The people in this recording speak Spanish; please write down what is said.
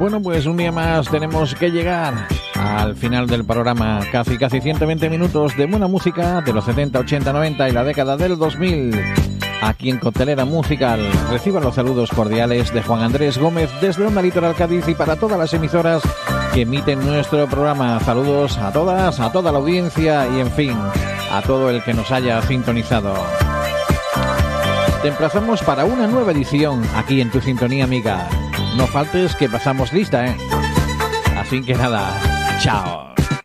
Bueno, pues un día más tenemos que llegar al final del programa. Casi 120 minutos de buena música de los 70, 80, 90 y la década del 2000. Aquí en Coctelera Musical. Reciban los saludos cordiales de Juan Andrés Gómez desde Onda Litoral Cádiz y para todas las emisoras que emiten nuestro programa. Saludos a todas, a toda la audiencia y, en fin, a todo el que nos haya sintonizado. Te emplazamos para una nueva edición aquí en tu sintonía amiga. No faltes que pasamos lista, ¿eh? Así que nada, chao.